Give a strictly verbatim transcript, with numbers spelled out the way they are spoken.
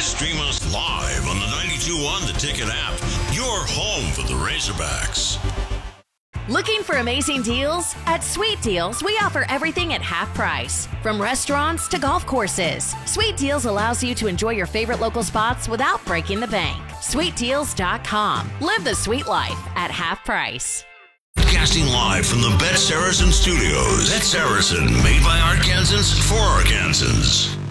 Stream us live on the ninety-two point one The Ticket app, your home for the Razorbacks. Looking for amazing deals? At Sweet Deals, we offer everything at half price. From restaurants to golf courses, Sweet Deals allows you to enjoy your favorite local spots without breaking the bank. sweet deals dot com. Live the sweet life at half price. Casting live from the Bet Saracen Studios. Bet Saracen, made by Arkansans for Arkansans.